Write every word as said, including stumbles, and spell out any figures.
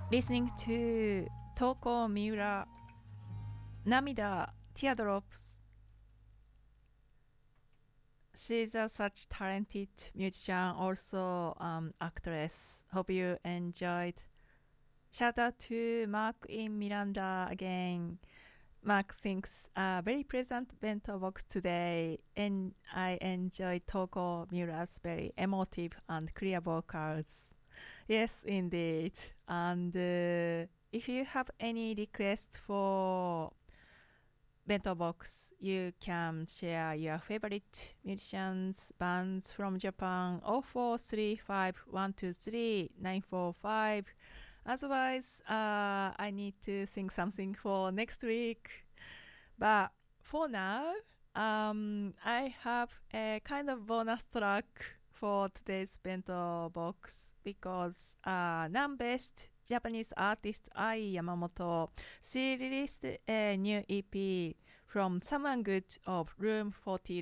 Listening to Toko Miura, Namida, Teardrops. She's a such talented musician, also um, actress. Hope you enjoyed. Shout out to Mark in Miranda again. Mark thinks a very pleasant bento box today, and I enjoyed Toko Miura's very emotive and clear vocals. Yes, indeed. And uh, if you have any request for bento box, you can share your favorite musicians, bands from Japan. oh four three five one two three nine four five. Otherwise, uh, I need to think something for next week. But for now, um, I have a kind of bonus track for today's bento box because uh, non-based Japanese artist Ai Yamamoto, she released a new E P from Someone Good of Room forty